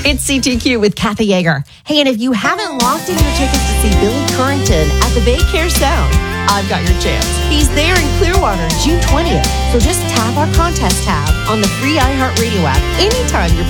It's CTQ with Kathy Yeager. Hey, and if you haven't locked in your tickets to see Billy Currington at the Bay Care Sound, I've got your chance. He's there in Clearwater June 20th. So just tap our contest tab on the free iHeartRadio app anytime you're